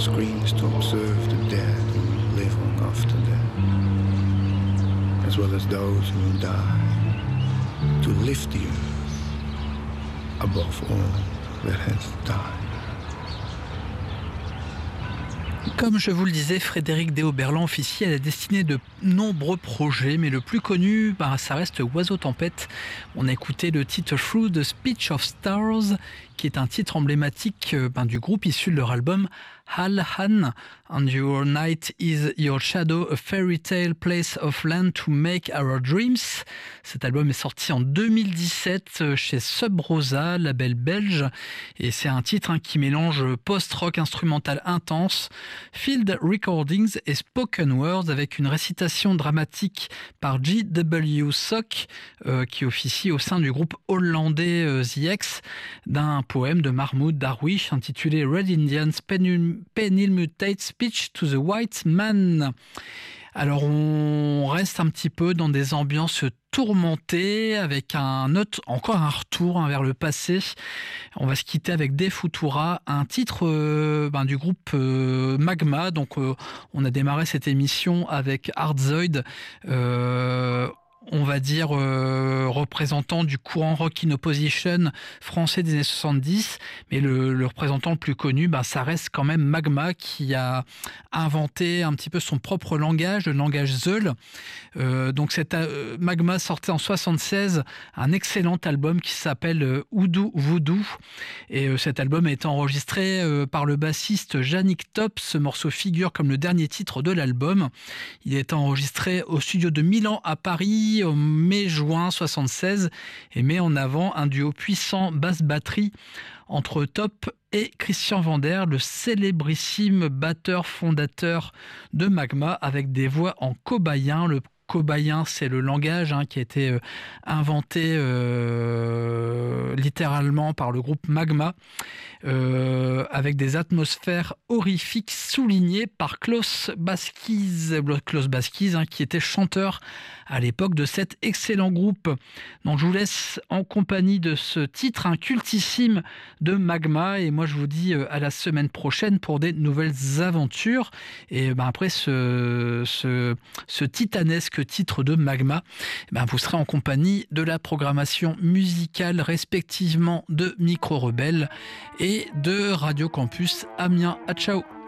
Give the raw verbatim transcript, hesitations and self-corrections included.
screens to observe the dead who live on after death, as well as those who will die, to lift the earth above all that has died. Comme je vous le disais, Frédéric Deo-Berland officie à la destinée de nombreux projets, mais le plus connu, bah, ça reste Oiseau Tempête. On a écouté le titre Through the Speech of Stars, qui est un titre emblématique bah, du groupe issu de leur album Hal Han, and your night is your shadow, a fairy tale place of land to make our dreams. Cet album est sorti en deux mille dix-sept chez Sub Rosa, label belge, et c'est un titre hein, qui mélange post-rock instrumental intense, field recordings et spoken words avec une récitation dramatique par G W Sock, euh, qui officie au sein du groupe hollandais euh, The X, d'un poème de Mahmoud Darwish intitulé Red Indians Penilmutate Speech to the White Man. Alors on reste un petit peu dans des ambiances tourmentées avec un autre, encore un retour hein, vers le passé. On va se quitter avec De Futura, un titre euh, ben, du groupe euh, Magma. Donc euh, on a démarré cette émission avec Hardzoid. Euh, on va dire euh, représentant du courant rock in opposition français des années soixante-dix, mais le, le représentant le plus connu, bah, ça reste quand même Magma, qui a inventé un petit peu son propre langage, le langage Zeul. Euh, donc cet euh, Magma sortait en soixante-seize un excellent album qui s'appelle euh, Oudou Voodoo, et euh, cet album a été enregistré euh, par le bassiste Yannick Top. Ce morceau figure comme le dernier titre de l'album. Il a été enregistré au studio de Milan à Paris au mai-juin soixante-seize et met en avant un duo puissant basse-batterie entre Top et Christian Vander, le célébrissime batteur fondateur de Magma, avec des voix en cobayen. Le cobayen, c'est le langage hein, qui a été euh, inventé euh, littéralement par le groupe Magma, euh, avec des atmosphères horrifiques soulignées par Klaus Baskies, Klaus Baskies hein, qui était chanteur à l'époque de cet excellent groupe. Donc je vous laisse en compagnie de ce titre un cultissime de Magma, et moi je vous dis à la semaine prochaine pour des nouvelles aventures. Et ben après ce, ce, ce titanesque titre de Magma, ben vous serez en compagnie de la programmation musicale respectivement de Micro Rebelle et de Radio Campus Amiens. À ciao.